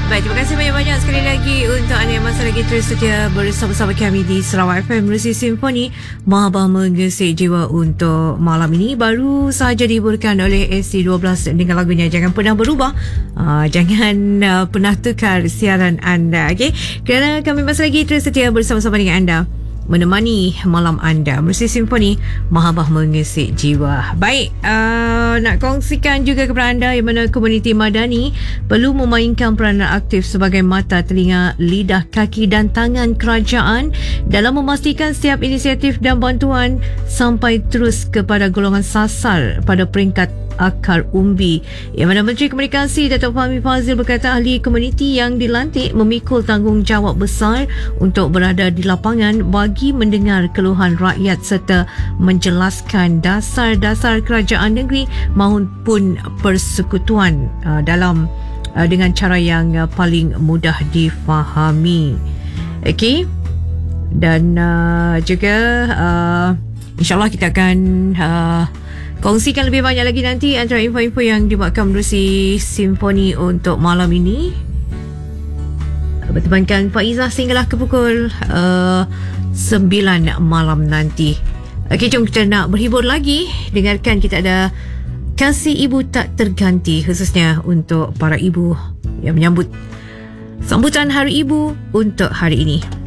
Baik, terima kasih banyak-banyak sekali lagi untuk anda yang masih lagi terus setia bersama-sama kami di Sarawak FM Muzik Simfoni. Mahabah Menggesik Jiwa untuk malam ini baru sahaja dihiburkan oleh SC12 dengan lagunya Jangan Pernah Berubah. Jangan pernah tukar siaran anda, okey? Kerana kami masih lagi terus setia bersama-sama dengan anda, menemani malam anda. Muzik Simfoni, Mahabah Menggesik Jiwa. Baik, nak kongsikan juga kepada anda yang mana komuniti madani perlu memainkan peranan aktif sebagai mata, telinga, lidah, kaki dan tangan kerajaan dalam memastikan setiap inisiatif dan bantuan sampai terus kepada golongan sasar pada peringkat akar umbi. Yang mana Menteri Komunikasi Datuk Fahmi Fazil berkata ahli komuniti yang dilantik memikul tanggungjawab besar untuk berada di lapangan bagi mendengar keluhan rakyat serta menjelaskan dasar-dasar kerajaan negeri maupun persekutuan dalam dengan cara yang paling mudah difahami. Okey. Dan juga insyaAllah kita akan kongsikan lebih banyak lagi nanti antara info-info yang dibuatkan menerusi Simfoni untuk malam ini. Bertemankan Faizah sehinggalah ke pukul 9 malam nanti. Okey, jom kita nak berhibur lagi. Dengarkan, kita ada Kasih Ibu Tak Terganti, khususnya untuk para ibu yang menyambut sambutan Hari Ibu untuk hari ini.